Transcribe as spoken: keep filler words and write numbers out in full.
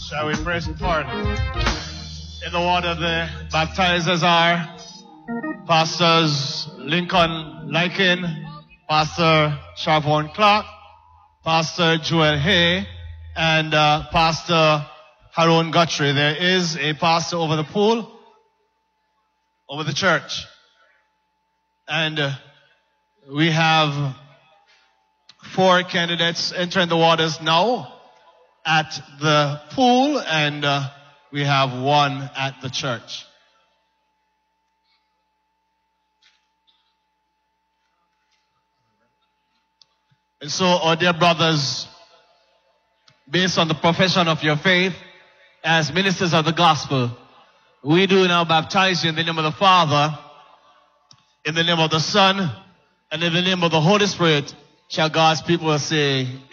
Shall we press forward? In the water, the baptizers are Pastors Lincoln Lykin, Pastor Sharphorn Clark, Pastor Joel Hay, and uh, Pastor Haroun Guthrie. There is a pastor over the pool, over the church. And uh, we have four candidates entering the waters now at the pool, and uh, we have one at the church. And so, our dear brothers, based on the profession of your faith, as ministers of the gospel, we do now baptize you in the name of the Father, in the name of the Son, and in the name of the Holy Spirit, shall God's people say,